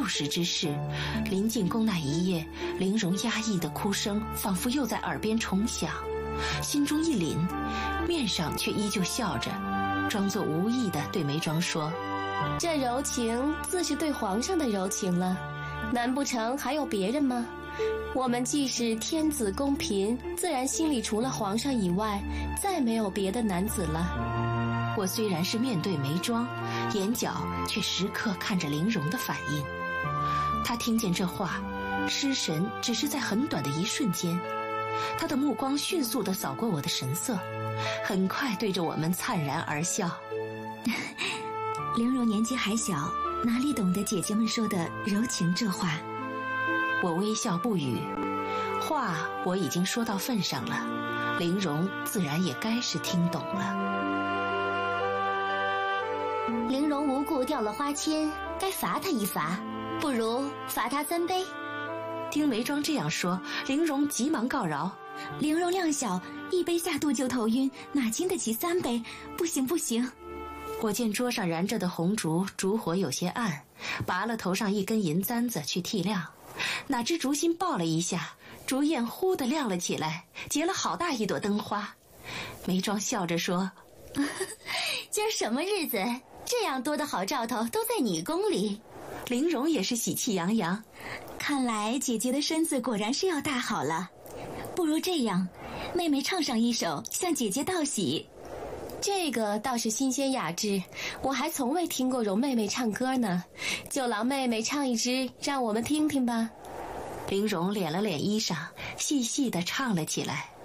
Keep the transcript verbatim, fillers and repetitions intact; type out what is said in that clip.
时之事，临进宫那一夜，玲珑压抑的哭声仿佛又在耳边重响，心中一凛，面上却依旧笑着，装作无意地对眉庄说：“ 这柔情自是对皇上的柔情了，难不成还有别人吗？我们既是天子宫嫔，自然心里除了皇上以外，再没有别的男子了。” 我虽然是面对眉庄，眼角却时刻看着玲珑的反应。他听见这话，失神只是在很短的一瞬间，他的目光迅速地扫过我的神色，很快对着我们灿然而笑。 玲珑年纪还小，哪里懂得姐姐们说的柔情这话？ 我微笑不语，话我已经说到份上了，玲珑自然也该是听懂了。 玲珑无故掉了花签，该罚她一罚，不如罚她三杯。 听眉庄这样说，玲珑急忙告饶：“ 玲珑量小，一杯下肚就头晕，哪经得起三杯？不行不行。” 我见桌上燃着的红烛，烛火有些暗，拔了头上一根银簪子去替亮，哪知烛心爆了一下，烛焰忽地亮了起来，结了好大一朵灯花。眉庄笑着说：“ 今儿什么日子？这样多的好兆头都在你宫里。” 玲珑也是喜气洋洋， 看来姐姐的身子果然是要大好了。不如这样，妹妹唱上一首向姐姐道喜。 这个倒是新鲜雅致，我还从未听过容妹妹唱歌呢。就劳妹妹唱一支，让我们听听吧。 玲珑敛了敛衣裳，细细地唱了起来。